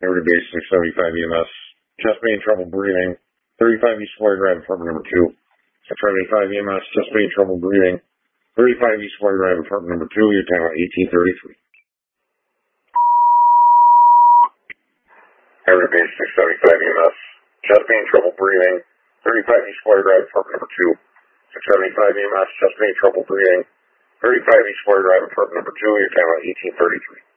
Every base 675 EMS. Chest pain, trouble breathing. 35 East Florida Drive, apartment number 2. 675 EMS, chest pain, trouble breathing. 35 East Florida Drive, apartment number 2. Your time at 1833. Every base 675 EMS. Chest pain, trouble breathing. 35 East Florida Drive, apartment number 2. 675 EMS, chest pain, trouble breathing. 35 East Florida Drive, apartment number 2. Your time at 1833.